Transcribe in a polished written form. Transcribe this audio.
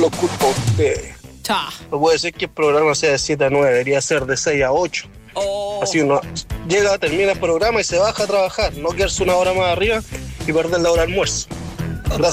Lo culpo a ustedes. Cha. No puede ser que el programa sea de 7 a 9, debería ser de 6 a 8. Así uno llega, termina el programa y se baja a trabajar, no quedarse una hora más arriba y perder la hora de almuerzo.